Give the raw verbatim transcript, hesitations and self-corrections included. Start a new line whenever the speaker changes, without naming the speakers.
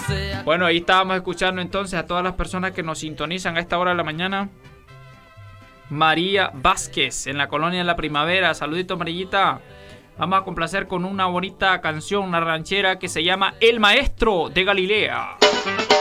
Bueno, ahí estábamos escuchando entonces a todas las personas que nos sintonizan a esta hora de la mañana. María Vázquez, en la colonia de la Primavera. Saludito, Amarillita. Vamos a complacer con una bonita canción, una ranchera que se llama El Maestro de Galilea.